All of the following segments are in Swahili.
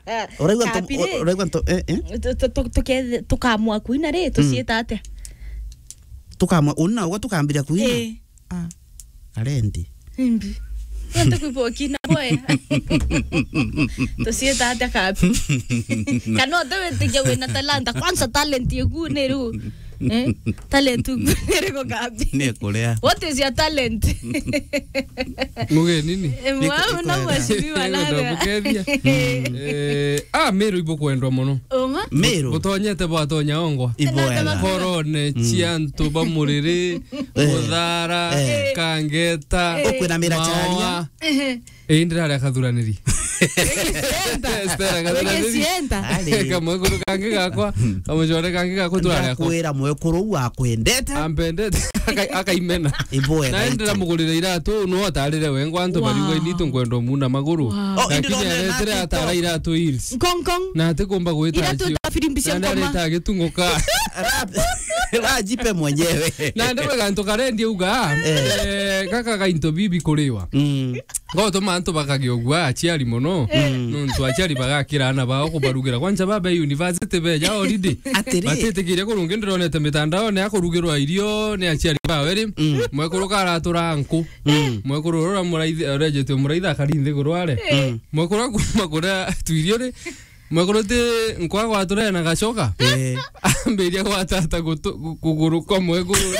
Oregwa tukamwa kuina re tusieta ate. Tukamwa una wa tukambira kuina. Arendi. Imbi. Wanta kuipokina boy. Tusieta ate kapi. Kanota wete wena talanta kwanza talent yeku neru. Talent ngereko kapi. Ne kolea. What is your talent? Muge nini? Mwa na mwasibiwa la. Meru ibo kwendwa muno. Oma? Meru. Butonyete bwatonya ongwa. Iboela. Korone chianto bamurire Udara Kangeta. Okwena miracharia. Indira akathuraniri. Espera kathuraniri. Kamwe kange gakwa, kamujore kange gakwa turare akwa. Kwera mwekuru wakwendete. Ampendete akaimena. Iboela. Na indira mugurire iratu no atarire wengwa antu barigo initu ngwendo muna maguru. Lakini aretere atara iratu hills. Kong. Na ate komba gwita. Iratu tafirimbisha ngoma. Na ndeta gitunguka. Rajipe mwenyewe. Na ndebe ganto karendi uga. Kaka kainto bibi kuriwa. Goto manto bakagiogwa achiari mono. Nuntu achiari bagakira ana bao kubarugira kwanja baba university beja oridi. Batete kire kurungendero nete mitandao ne akurugirwa irio ne achiari baweri. Mwekuru karatura nku. Mwekuru rora muraithe rejete muraitha karinde kurware. Mwekuru kumagura tuirio re. Mwekuru te nkwa gwatura na gacoka. Amberia gwatata kuguru kwa mwekuru.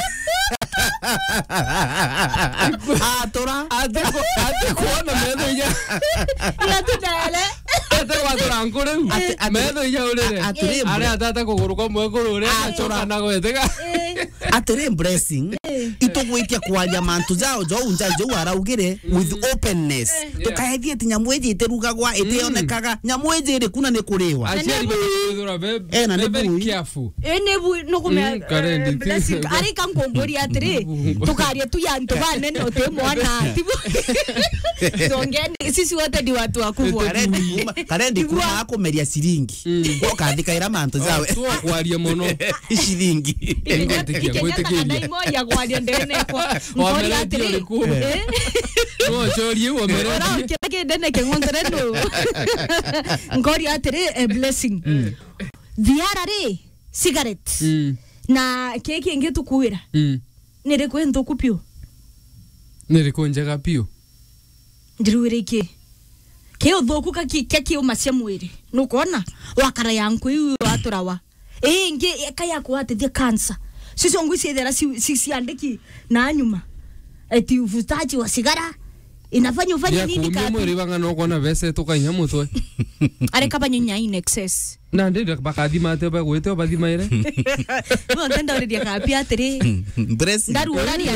Atora ate kuona medo ya Yatudale. ate watora nkure medo ya urere are atata kuguru kwa mwekuru ure achora na gwetega atere blessing itugwitia kwaria mantu zao jo unja jo araugire with openness tukaethie tinyamweje terugagwa etionekaga nyamweje ire kuna ne kuriwa aciari bethura na ne very bui careful Enebu no kume blessing ari kankongori atire tukaria tu yanto bane no te mwana tibu zongeni sisi wote ni watu wakubwa karendi kuma akomeria siringi okathika ira mantu zawe tu kwaria mono isiringi ngwetekeria moya kwaria ndene kwa ngori atire no chori wo mere keke ndene ke ngonzere no ngori atire a blessing viarare cigarette na keke ngetu kuira nere kwento kupio nere konjaga pio ndiruire iki ke uthoku kake umacia mwiri nukona wakara yanku iu aturawa inge kaya kuatithia cancer sisi ongwicethera sisi andiki na nyuma eti uvutaji wa sigara inafanya ufanye nini kaka mwiri banga no kona vese tukanya mutwe are kabanya in excess na ndira bakathima ate bagwete bathima ire no ndenda uri dia kapia atiri ndaru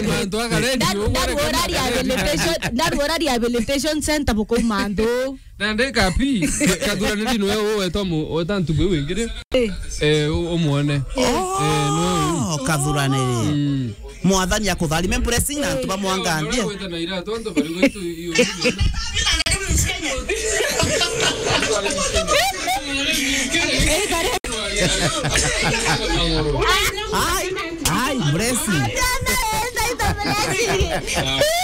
orari habilitation center boko mando na ndeka pi kadura ndi no wewe tomu otantu gwe wingire umuone no kadura nere mwathani akuthalime blessing na tuba mwangandie Ai, blessing.